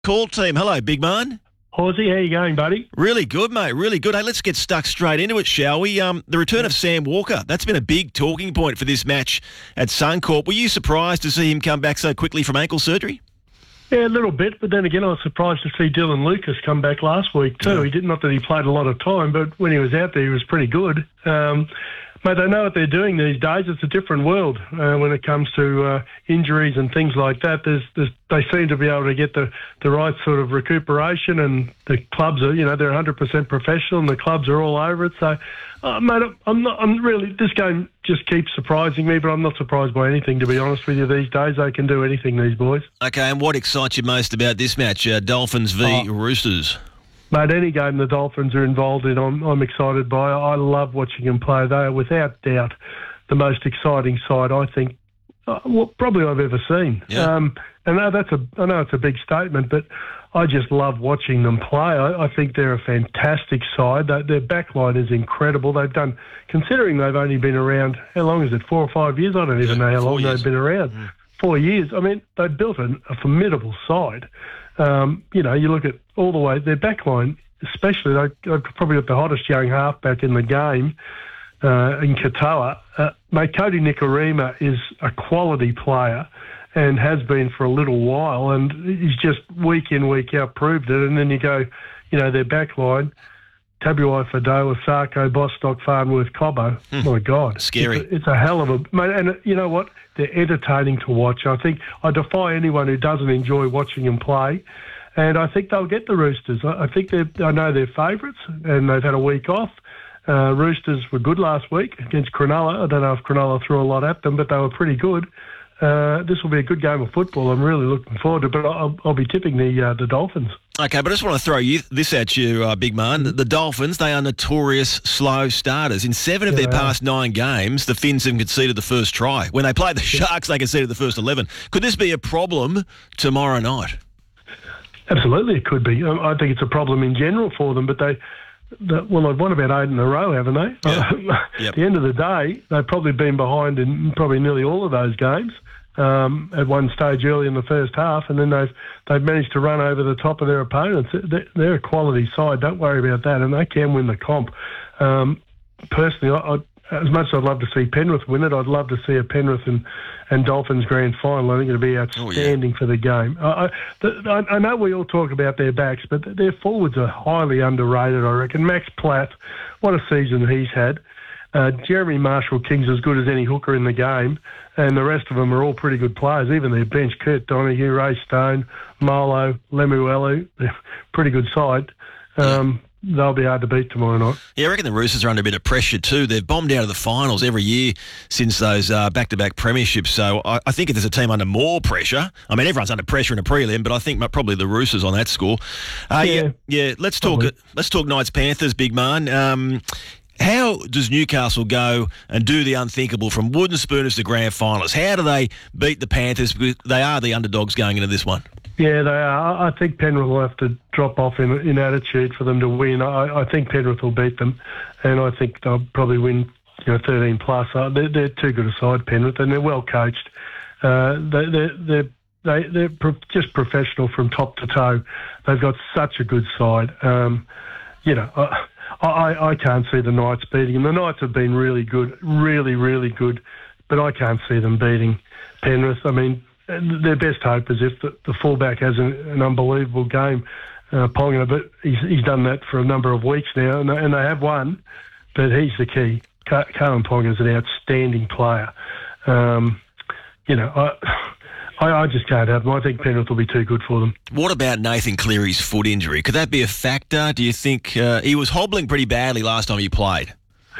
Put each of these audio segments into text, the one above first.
Call team. Hello, big man. Horsey, how you going, buddy? Really good, mate. Really good. Hey, let's get stuck straight into it, shall we? The return of Sam Walker. That's been a big talking point for this match at Suncorp. Were you surprised to see him come back so quickly from ankle surgery? Yeah, a little bit, but then again, I was surprised to see Dylan Lucas come back last week too. Yeah. He did not that he played a lot of time, but when he was out there, he was pretty good. Mate, they know what they're doing these days. It's a different world when it comes to injuries and things like that. They seem to be able to get the right sort of recuperation, and the clubs are, they're 100% professional, and the clubs are all over it. So, mate, I'm really, this game just keeps surprising me, but I'm not surprised by anything, to be honest with you. These days, they can do anything, these boys. Okay, and what excites you most about this match, Dolphins v Roosters? Mate, any game the Dolphins are involved in, I'm excited by. I love watching them play. They are, without doubt, the most exciting side, I think, probably I've ever seen. Yeah. I know it's a big statement, but I just love watching them play. I think they're a fantastic side. Their backline is incredible. They've done, considering they've only been around, how long is it, 4 or 5 years? I don't even know how long they've been around. 4 years. I mean, they've built a formidable side. You look at all the way, their backline, especially, they've probably got the hottest young halfback in the game in Katoa. Mate, Cody Nikorima is a quality player and has been for a little while, and he's just week in, week out proved it. And then you go, their backline, Tabuai Fadoa, Sarko, Bostock, Farnworth, Cobbo. My God. Scary. It's a hell of a... Mate, and you know what? They're entertaining to watch. I think I defy anyone who doesn't enjoy watching them play, and I think they'll get the Roosters. I think I know they're favourites, and they've had a week off. Roosters were good last week against Cronulla. I don't know if Cronulla threw a lot at them, but they were pretty good. This will be a good game of football. I'm really looking forward to it, but I'll be tipping the Dolphins. Okay, but I just want to throw this at you, big man. The Dolphins, they are notorious slow starters. In 7 of their past 9 games, the Finns have conceded the first try. When they played the Sharks, they conceded the first 11. Could this be a problem tomorrow night? Absolutely, it could be. I think it's a problem in general for them, but they've won about 8 in a row, haven't they? Yeah. At the end of the day, they've probably been behind in probably nearly all of those games. At one stage early in the first half, and then they've managed to run over the top of their opponents. They're a quality side, don't worry about that, and they can win the comp. Personally, as much as I'd love to see Penrith win it, I'd love to see a Penrith and Dolphins grand final. I think it'd be outstanding for the game. I know we all talk about their backs, but their forwards are highly underrated, I reckon. Max Platt, what a season he's had. Jeremy Marshall-King's as good as any hooker in the game, and the rest of them are all pretty good players. Even their bench, Kurt Donahue, Ray Stone, Molo, Lemuelu, they're pretty good side. They'll be hard to beat tomorrow night. Yeah, I reckon the Roosters are under a bit of pressure too. They've bombed out of the finals every year since those back-to-back premierships. So I think if there's a team under more pressure, I mean, everyone's under pressure in a prelim, but I think probably the Roosters on that score. Let's talk Knights Panthers, big man. How does Newcastle go and do the unthinkable from wooden spooners to grand finals? How do they beat the Panthers? Because they are the underdogs going into this one. Yeah, they are. I think Penrith will have to drop off in attitude for them to win. I think Penrith will beat them, and I think they'll probably win 13 plus. They're too good a side, Penrith, and they're well coached. They're just professional from top to toe. They've got such a good side. I can't see the Knights beating them. The Knights have been really good, really, really good, but I can't see them beating Penrith. I mean, their best hope is if the fullback has an unbelievable game, Ponga, but he's done that for a number of weeks now, and they have won, but he's the key. Kalyn Ponga is an outstanding player. I just can't have them. I think Penrith will be too good for them. What about Nathan Cleary's foot injury? Could that be a factor? Do you think he was hobbling pretty badly last time he played?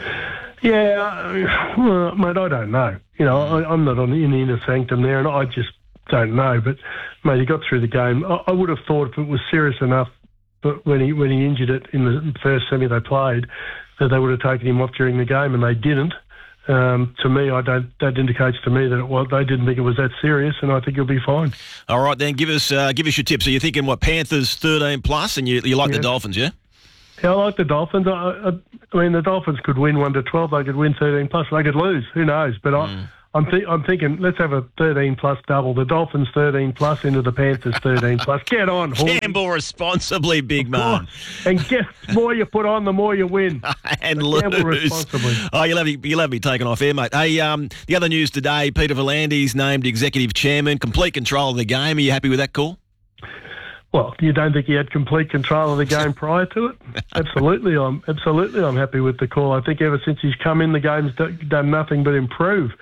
Yeah, well, mate, I don't know. I'm not in the inner sanctum there, and I just don't know. But, mate, he got through the game. I would have thought if it was serious enough, but when he injured it in the first semi they played, that they would have taken him off during the game, and they didn't. To me, that indicates to me that they didn't think it was that serious, and I think he'll be fine. All right, then give us your tips. So you're thinking Panthers 13 plus, and you like the Dolphins, yeah? Yeah, I like the Dolphins. I mean, the Dolphins could win 1-12. They could win 13 plus. They could lose. Who knows? But I'm thinking, let's have a 13-plus double. The Dolphins 13-plus into the Panthers 13-plus. Get on, Hawks. Gamble responsibly, big man. And the more you put on, the more you win. And lose. Gamble responsibly. Oh, you'll have me taken off air, mate. Hey, the other news today, Peter V'landys named executive chairman, complete control of the game. Are you happy with that call? Well, you don't think he had complete control of the game prior to it? Absolutely, I'm happy with the call. I think ever since he's come in, the game's done nothing but improve.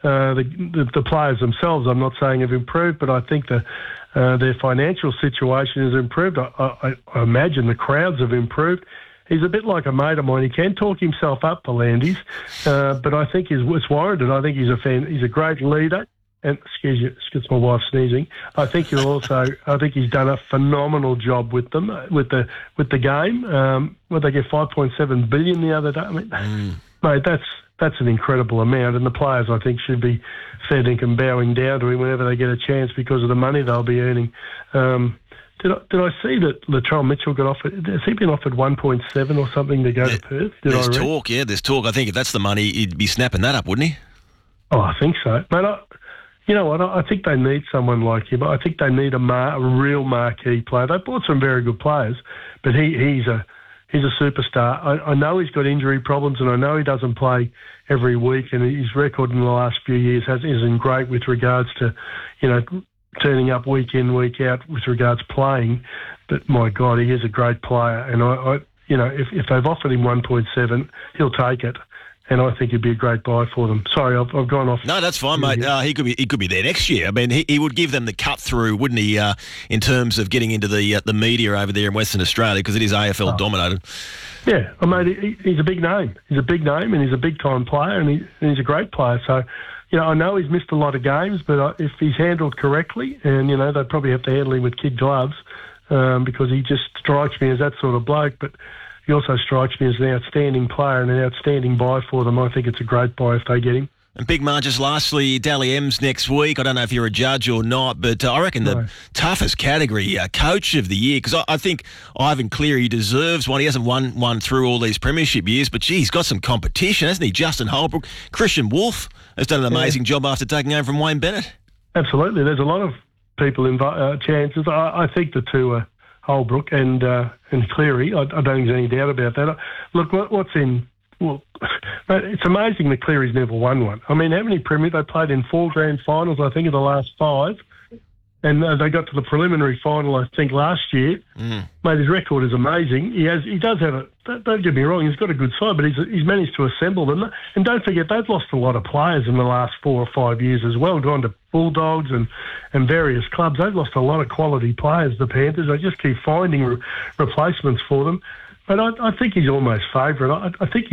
The players themselves, I'm not saying have improved, but I think their financial situation has improved. I imagine the crowds have improved. He's a bit like a mate of mine. He can talk himself up, V'landys, but I think it's warranted. I think he's a great leader. And excuse my wife sneezing. I think he's done a phenomenal job with them, with the game. Well, they get $5.7 billion the other day. I mean, mate, that's an incredible amount, and the players, I think, should be fair dinkum bowing down to him whenever they get a chance because of the money they'll be earning. Did I see that Latrell Mitchell got offered? Has he been offered 1.7 or something to go to Perth? There's talk. There's talk. I think if that's the money, he'd be snapping that up, wouldn't he? Oh, I think so, mate. You know what? I think they need someone like him. I think they need a real marquee player. They bought some very good players, but he's a superstar. I know he's got injury problems, and I know he doesn't play every week. And his record in the last few years isn't great with regards to, turning up week in, week out with regards to playing. But my God, he is a great player. And if they've offered him 1.7, he'll take it. And I think he'd be a great buy for them. Sorry, I've gone off. No, that's fine, mate. He could be there next year. I mean, he would give them the cut through, wouldn't he? In terms of getting into the media over there in Western Australia, because it is AFL dominated. Yeah, I mean, he's a big name. He's a big name, and he's a big time player, and he's a great player. So, I know he's missed a lot of games, but if he's handled correctly, and they'd probably have to handle him with kid gloves, because he just strikes me as that sort of bloke, but. He also strikes me as an outstanding player and an outstanding buy for them. I think it's a great buy if they get him. And Big Man, just lastly, Dally M's next week. I don't know if you're a judge or not, but I reckon the toughest category, Coach of the Year, because I think Ivan Cleary deserves one. He hasn't won one through all these premiership years, but he's got some competition, hasn't he? Justin Holbrook, Christian Wolf has done an amazing job after taking over from Wayne Bennett. Absolutely. There's a lot of people chances. I think the two are Holbrook and Cleary. I don't think there's any doubt about that. Look, what's in... Well, it's amazing that Cleary's never won one. I mean, how many they played in 4 grand finals, I think, of the last 5. And they got to the preliminary final, I think, last year. Mate, his record is amazing. He does have a... Don't get me wrong, he's got a good side, but he's managed to assemble them. And don't forget, they've lost a lot of players in the last 4 or 5 years as well, gone to Bulldogs and various clubs. They've lost a lot of quality players, the Panthers. They just keep finding replacements for them. But I think he's almost favourite. I think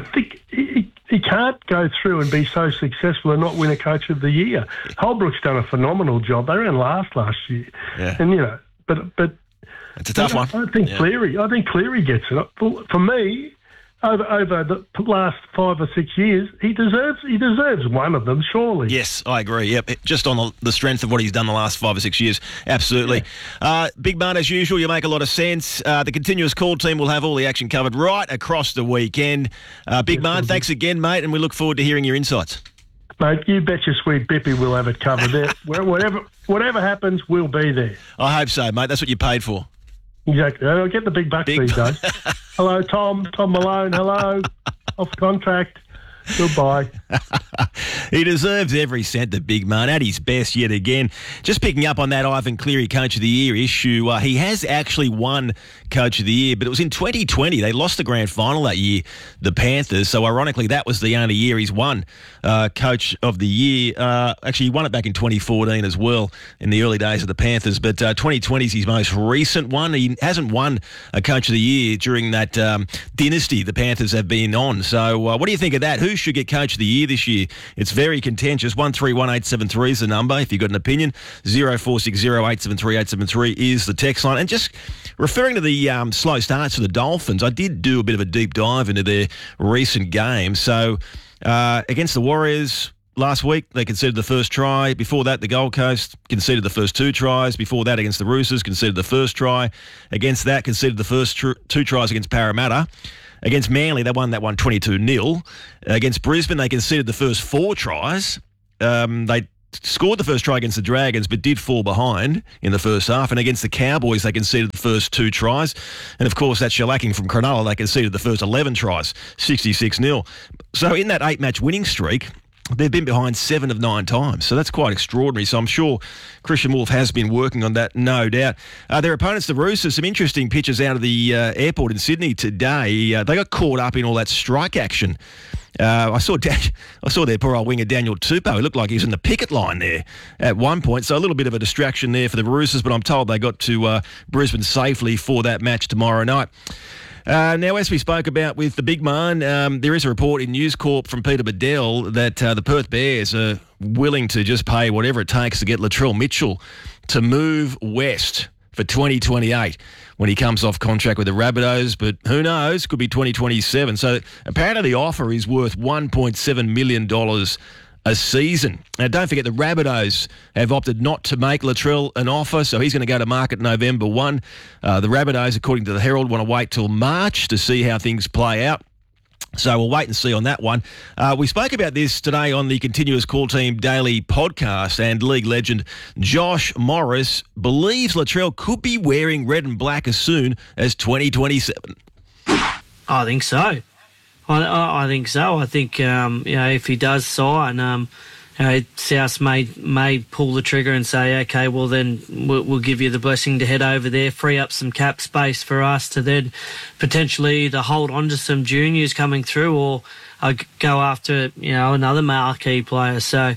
he can't go through and be so successful and not win a Coach of the Year. Holbrook's done a phenomenal job. They ran last year, and but it's a tough one. I think Cleary gets it. For me, over the last 5 or 6 years, he deserves one of them, surely. Yes, I agree. Yep, just on the strength of what he's done the last 5 or 6 years, absolutely. Yeah. Big Man, as usual, you make a lot of sense. The continuous call team will have all the action covered right across the weekend. Big Man, thanks again, mate, and we look forward to hearing your insights. Mate, you bet your sweet Bippy we'll have it covered there. Whatever happens, we'll be there. I hope so, mate. That's what you paid for. Exactly. I'll get the big bucks these days. Hello, Tom Malone. Hello. Off contract. Goodbye. He deserves every cent, the big man, at his best yet again. Just picking up on that Ivan Cleary Coach of the Year issue, he has actually won Coach of the Year, but it was in 2020. They lost the grand final that year, the Panthers. So ironically, that was the only year he's won Coach of the Year. Actually, he won it back in 2014 as well, in the early days of the Panthers. But 2020 is his most recent one. He hasn't won a Coach of the Year during that dynasty the Panthers have been on. So what do you think of that? Who should get Coach of the Year this year? It's very contentious. 131873 is the number if you've got an opinion. 0460873873 is the text line. And just referring to the slow starts for the Dolphins, I did do a bit of a deep dive into their recent games. So against the Warriors last week, they conceded the first try. Before that, the Gold Coast conceded the first 2 tries. Before that, against the Roosters, conceded the first try. Against that, conceded the first 2 tries against Parramatta. Against Manly, they won that one 22-0. Against Brisbane, they conceded the first 4 tries. They scored the first try against the Dragons, but did fall behind in the first half. And against the Cowboys, they conceded the first 2 tries. And, of course, that shellacking from Cronulla, they conceded the first 11 tries, 66-0. So in that 8-match winning streak, they've been behind 7 of 9 times. So that's quite extraordinary. So I'm sure Christian Wolf has been working on that, no doubt. Their opponents, the Roosters, some interesting pictures out of the airport in Sydney today. They got caught up in all that strike action. I saw their poor old winger Daniel Tupou. He looked like he was in the picket line there at one point. So a little bit of a distraction there for the Roosters, but I'm told they got to Brisbane safely for that match tomorrow night. Now, as we spoke about with the big man, there is a report in News Corp from Peter Bedell that the Perth Bears are willing to just pay whatever it takes to get Latrell Mitchell to move west for 2028 when he comes off contract with the Rabbitohs, but who knows, could be 2027. So apparently the offer is worth $1.7 million a season. Now, don't forget the Rabbitohs have opted not to make Latrell an offer, so he's going to go to market November 1. The Rabbitohs, according to the Herald, want to wait till March to see how things play out. So we'll wait and see on that one. We spoke about this today on the Continuous Call Team Daily podcast, and league legend Josh Morris believes Latrell could be wearing red and black as soon as 2027. I think so. I think so. I think if he does sign, South may pull the trigger and say, okay, well then we'll give you the blessing to head over there, free up some cap space for us to then potentially either hold on to some juniors coming through or go after another marquee player. So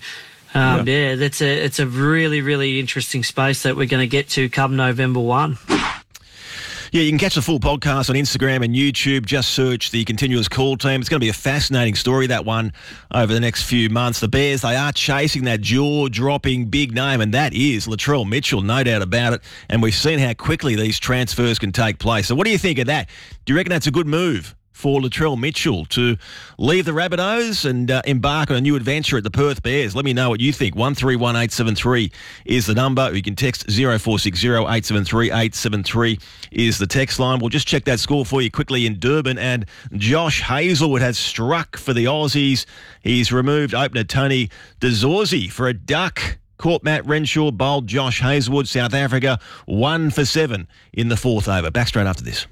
it's a really, really interesting space that we're going to get to come November 1. Yeah, you can catch the full podcast on Instagram and YouTube. Just search the Continuous Call Team. It's going to be a fascinating story, that one, over the next few months. The Bears, they are chasing that jaw-dropping big name, and that is Latrell Mitchell, no doubt about it. And we've seen how quickly these transfers can take place. So what do you think of that? Do you reckon that's a good move for Latrell Mitchell to leave the Rabbitohs and embark on a new adventure at the Perth Bears? Let me know what you think. 131873 is the number. You can text 0460 873 873 is the text line. We'll just check that score for you quickly in Durban. And Josh Hazlewood has struck for the Aussies. He's removed opener Tony De Zorzi for a duck. Caught Matt Renshaw, bowled Josh Hazlewood. South Africa 1 for 7 in the 4th over. Back straight after this.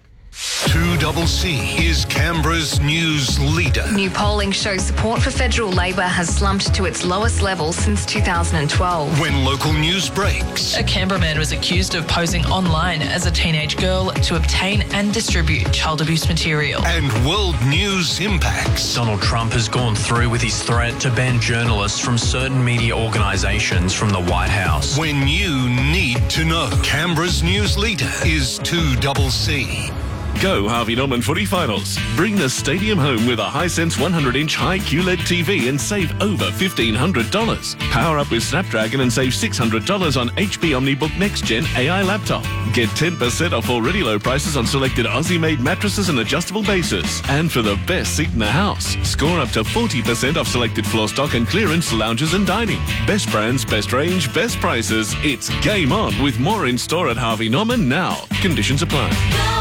2CC is Canberra's news leader. New polling shows support for federal Labor has slumped to its lowest level since 2012. When local news breaks. A Canberra man was accused of posing online as a teenage girl to obtain and distribute child abuse material. And world news impacts. Donald Trump has gone through with his threat to ban journalists from certain media organisations from the White House. When you need to know. Canberra's news leader is 2CC. Go Harvey Norman footy finals. Bring the stadium home with a Hisense 100-inch high QLED TV and save over $1,500. Power up with Snapdragon and save $600 on HP OmniBook Next Gen AI laptop. Get 10% off already low prices on selected Aussie-made mattresses and adjustable bases. And for the best seat in the house, score up to 40% off selected floor stock and clearance lounges and dining. Best brands, best range, best prices. It's game on with more in store at Harvey Norman now. Conditions apply.